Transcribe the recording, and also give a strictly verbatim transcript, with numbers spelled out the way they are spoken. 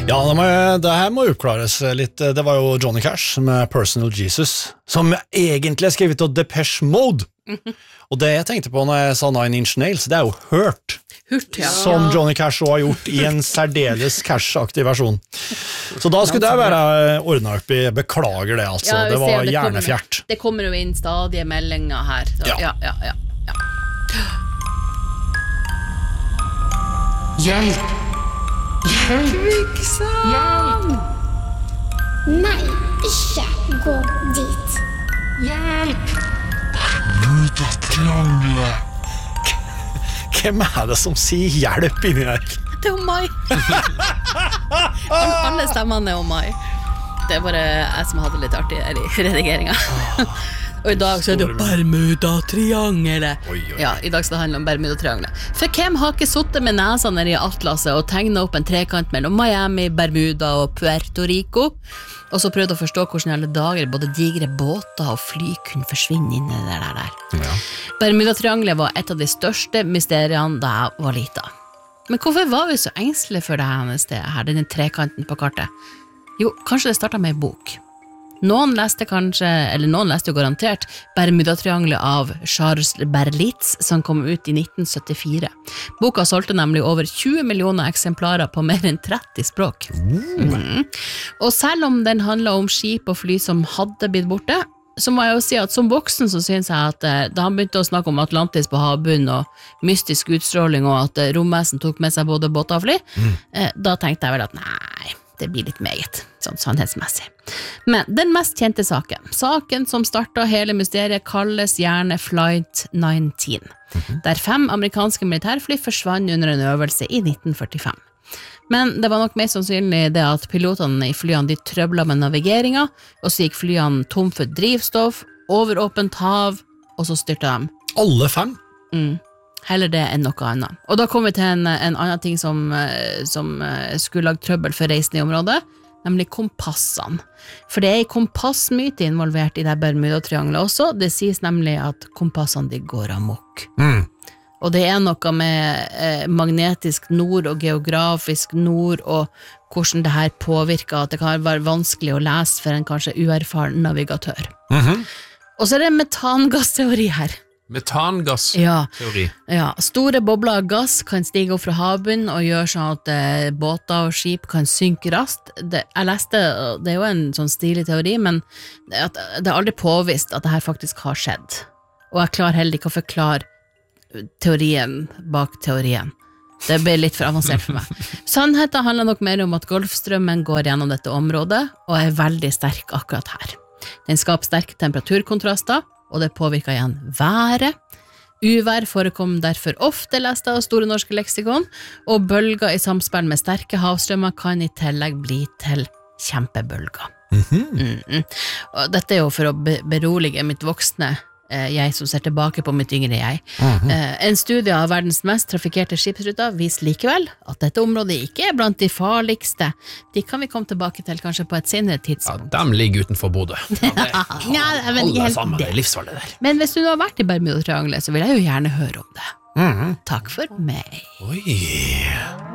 Ja, det, må, det her må oppklares litt. Det var jo Johnny Cash med Personal Jesus, som egentlig er skrevet av Depeche Mode. Og det jeg tenkte på når jeg sa Nine Inch Nails, det er jo Hurt. Hurt, ja. Som Johnny Cash også har gjort i en særdeles Cash-aktig versjon. Så da skulle det være ordnet opp i, beklager det altså, Ja, vi det ser var det kommer- hjernefjert. Det kommer jo inn stadige meldinger her. Så, Ja. ja, ja, ja, ja. Hjelp! Hjelp! Hjelp! Nei, ikke gå dit. Hjelp! Hvem er det som sier hjelp inni her? Det er jo meg. Alle alle stemmene er jo meg. Det er bare jeg som hadde litt artig her i redigeringen. Og i dag så er det jo Bermuda-triangelet. Oi, oi, oi. Ja, i dag skal det handle om Bermuda-triangelet. For hvem har ikke suttet med nesa nede i atlaset og tegnet opp en trekant mellom Miami, Bermuda og Puerto Rico, og så prøvd å forstå hvordan i alle dager både digre båter og fly kunne forsvinne inn i det der der. Ja. Bermuda-triangelet var et av de største mysteriene da jeg var liten. Men hvorfor var vi så engstelige for det her stedet her, denne trekanten på kartet? Jo, kanskje det startet med en bok. Noen leste kanskje, eller noen leste jo garantert, Bermuda-triangelet av Charles Berlitz, som kom ut i nitten syttifire. Boka solgte nemlig over tjue millioner eksemplarer på mer enn tretti språk. Mm. Og selv om den handlet om skip og fly som hadde blitt borte, så må jeg jo si at som voksen så synes jeg at eh, da han begynte å snakke om Atlantis på havbunnen og mystisk utstråling og at eh, romvesen tok med seg både båter og fly, mm. eh, da tenkte jeg vel at nei, det blir litt meget, sånn sannhetsmessig. Men den mest kjente saken, saken som startet hele mysteriet, kalles gjerne Flight nitten, mm-hmm. der fem amerikanske militærfly forsvant under en øvelse i nitten førtifem. Men det var nok mest sannsynlig det at pilotene i flyene de trøblet med navigeringen, og så gikk flyene tom for drivstoff, over åpent hav, og så styrte de. Alle fem? Mm. Heller det enn noe annet. Og da kom vi til en, en annen ting som, som skulle lage trøbbel for reisen i området, nemlig kompassene. For det er en kompassmyte involvert i det Bermuda-triangelet også. Det sies nemlig at kompassene de går amok. Mm. Og det er noe med eh, magnetisk nord og geografisk nord og hvordan det her påvirker at det kan være vanskelig å lese for en kanskje uerfaren navigatør. Mm-hmm. Og så er det metangassteori her. Metangass-teori. Ja, ja, store bobler av gass kan stige opp fra havbunnen og gjøre sånn at eh, båter og skip kan synke raskt. Det, jeg leste, det er jo en sånn stilig teori, men at, det er aldri påvist at det her faktisk har skjedd. Og jeg klarer heller ikke å forklare teorien bak teorien. Det blir litt for avansert for meg. Sannheten handler nok mer om at Golfstrømmen går gjennom dette området og er veldig sterk akkurat her. Den skaper sterke temperaturkontraster, og det påvirker igjen været. Uvær forekom derfor ofte lest av Store norske leksikon, og bølger i samspill med sterke havstrømmer kan i tillegg bli til kjempebølger. Mm-hmm. Mm-mm. Og dette er jo for å be- berolige mitt voksne eh, jeg som ser tilbake på mitt yngre jeg. Mm-hmm. Eh, en studie av verdens mest trafikkerte skipsruter viser likevel at dette området ikke er blant de farligste. De kan vi komme tilbake til kanskje på et senere Ja, tidspunkt. de ligger utenfor Bodø. Ja, det Ja, jeg vet ikke alle helt sammen, det det. er livsfarlig der. Men hvis du nå har vært i Bermuda-triangelet, så vil jeg jo gjerne høre om det. Mm-hmm. Takk for meg. Oi.